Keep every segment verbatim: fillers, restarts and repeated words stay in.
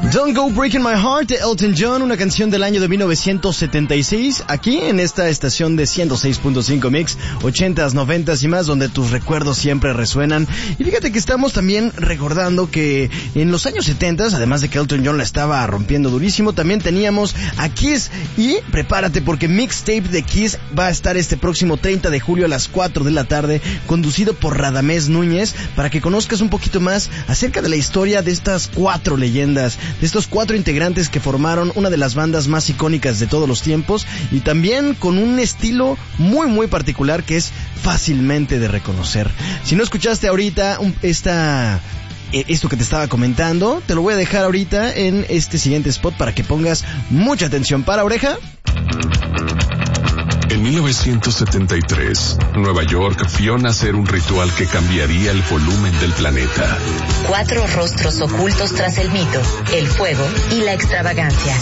Don't Go Breaking My Heart de Elton John, una canción del año de mil novecientos setenta y seis, aquí en esta estación de ciento seis punto cinco Mix, ochentas, noventas y más, donde tus recuerdos siempre resuenan. Y fíjate que estamos también recordando que en los años setentas, además de que Elton John la estaba rompiendo durísimo, también teníamos a Kiss. Y prepárate porque Mixtape de Kiss va a estar este próximo treinta de julio a las cuatro de la tarde, conducido por Radamés Núñez, para que conozcas un poquito más acerca de la historia de estas cuatro leyendas, de estos cuatro integrantes que formaron una de las bandas más icónicas de todos los tiempos, y también con un estilo muy muy particular que es fácilmente de reconocer. Si no escuchaste ahorita un, esta... esto que te estaba comentando, te lo voy a dejar ahorita en este siguiente spot para que pongas mucha atención. Para oreja. En mil novecientos setenta y tres, Nueva York vio nacer un ritual que cambiaría el volumen del planeta. Cuatro rostros ocultos tras el mito, el fuego y la extravagancia.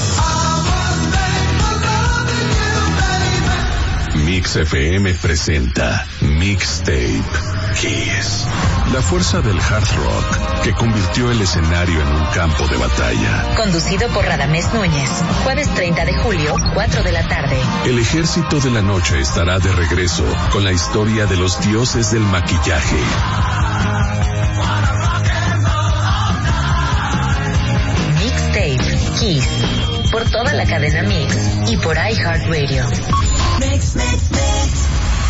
Mix F M presenta Mixtape Kiss. La fuerza del hard rock que convirtió el escenario en un campo de batalla. Conducido por Radamés Núñez. Jueves treinta de julio, cuatro de la tarde. El ejército de la noche estará de regreso con la historia de los dioses del maquillaje. Mixtape Kiss. Por toda la cadena Mix y por iHeartRadio. Mix, mix, mix.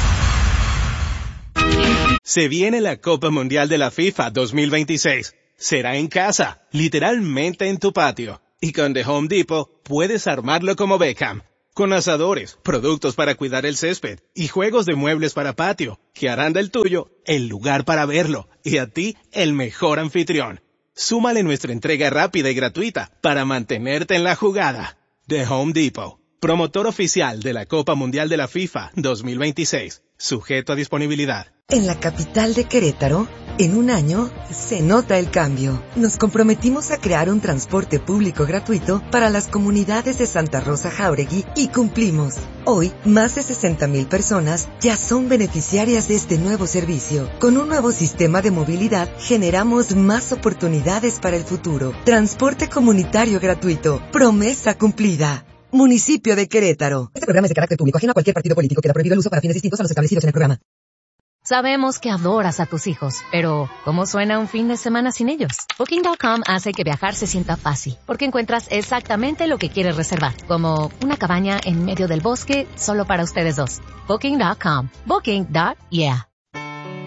Se viene la Copa Mundial de la FIFA dos mil veintiséis. Será en casa, literalmente en tu patio. Y con The Home Depot puedes armarlo como Beckham. Con asadores, productos para cuidar el césped y juegos de muebles para patio, que harán del tuyo el lugar para verlo y a ti el mejor anfitrión. Súmale nuestra entrega rápida y gratuita para mantenerte en la jugada. The Home Depot, promotor oficial de la Copa Mundial de la FIFA dos mil veintiséis. Sujeto a disponibilidad. En la capital de Querétaro, en un año, se nota el cambio. Nos comprometimos a crear un transporte público gratuito para las comunidades de Santa Rosa Jáuregui y cumplimos. Hoy, más de sesenta mil personas ya son beneficiarias de este nuevo servicio. Con un nuevo sistema de movilidad, generamos más oportunidades para el futuro. Transporte comunitario gratuito. Promesa cumplida. Municipio de Querétaro. Este programa es de carácter público, ajeno a cualquier partido político. Queda prohibido el uso para fines distintos a los establecidos en el programa. Sabemos que adoras a tus hijos, pero ¿cómo suena un fin de semana sin ellos? Booking punto com hace que viajar se sienta fácil, porque encuentras exactamente lo que quieres reservar, como una cabaña en medio del bosque solo para ustedes dos. Booking punto com. Booking. Yeah.